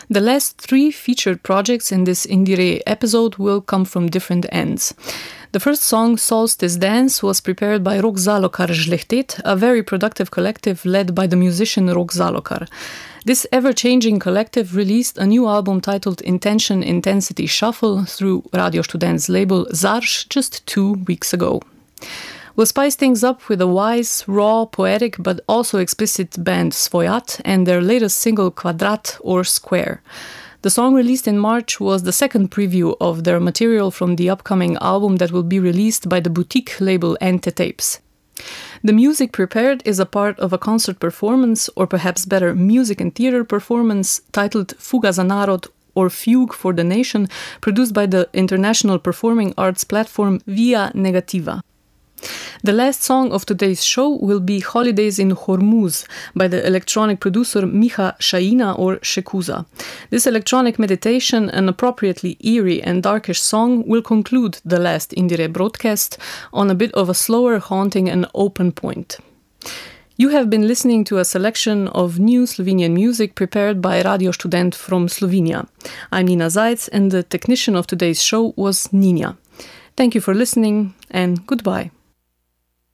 The last 3 featured projects in this Indiere episode will come from different ends. The first song, Solstice Dance, was prepared by Rok Zalokar Žlehtet, a very productive collective led by the musician Rok Zalokar. This ever-changing collective released a new album titled Intention Intensity Shuffle through Radio Student's label Zarsh just 2 weeks ago. We'll spice things up with a wise, raw, poetic, but also explicit band Svojat and their latest single Kvadrat or Square. The song released in March was the second preview of their material from the upcoming album that will be released by the boutique label Ente Tapes. The music prepared is a part of a concert performance, or perhaps better, music and theater performance, titled Fuga za narod or Fugue for the Nation, produced by the international performing arts platform Via Negativa. The last song of today's show will be Holidays in Hormuz by the electronic producer Miha Shaina or Shekuza. This electronic meditation, an appropriately eerie and darkish song, will conclude the last Indiere broadcast on a bit of a slower, haunting and open point. You have been listening to a selection of new Slovenian music prepared by Radio Student from Slovenia. I'm Nina Zajc and the technician of today's show was Nina. Thank you for listening and goodbye.